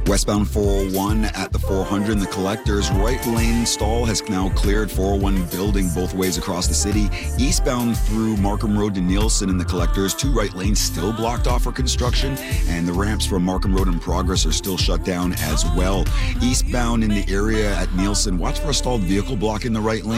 Westbound 401 at the 400 and the Collectors. Right lane stall has now cleared. 401 building both ways across the city. Eastbound through Markham Road to Nielsen and the Collectors. 2 right lanes still blocked off for construction. And the ramps from Markham Road and Progress are still shut down as well. Eastbound in the area at Nielsen, watch for a stalled vehicle blocking the right lane.